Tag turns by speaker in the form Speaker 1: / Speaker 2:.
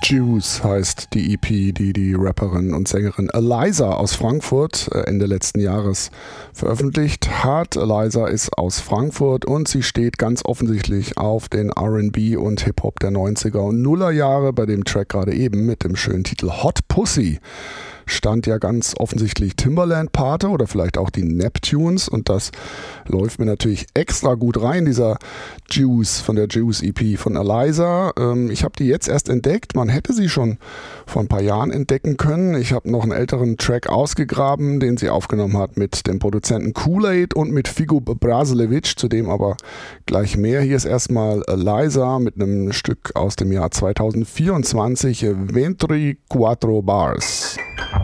Speaker 1: Juice heißt die EP, die die Rapperin und Sängerin Eliza aus Frankfurt Ende letzten Jahres veröffentlicht hat. Eliza ist aus Frankfurt und sie steht ganz offensichtlich auf den R&B und Hip-Hop der 90er und Nuller Jahre. Bei dem Track gerade eben mit dem schönen Titel Hot Pussy stand ja ganz offensichtlich Timbaland Pate oder vielleicht auch die Neptunes, und das läuft mir natürlich extra gut rein, dieser Juice von der Juice EP von Eliza. Ich habe die jetzt erst entdeckt, man hätte sie schon vor ein paar Jahren entdecken können. Ich habe noch einen älteren Track ausgegraben, den sie aufgenommen hat mit dem Produzenten Kool-Aid und mit Figo Brasilevic, zu dem aber gleich mehr. Hier ist erstmal Eliza mit einem Stück aus dem Jahr 2024, 24 Bars.